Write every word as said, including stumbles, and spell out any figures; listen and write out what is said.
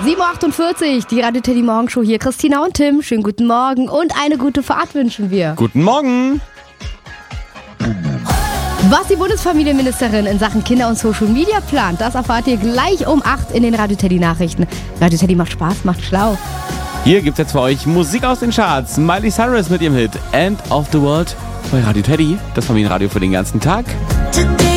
sieben Uhr achtundvierzig, die Radio Teddy Morgenshow hier. Christina und Tim, schönen guten Morgen und eine gute Fahrt wünschen wir. Guten Morgen. Was die Bundesfamilienministerin in Sachen Kinder und Social Media plant, das erfahrt ihr gleich um acht in den Radio Teddy Nachrichten. Radio Teddy macht Spaß, macht schlau. Hier gibt's jetzt für euch Musik aus den Charts. Miley Cyrus mit ihrem Hit End of the World bei Radio Teddy, das Familienradio für den ganzen Tag. Today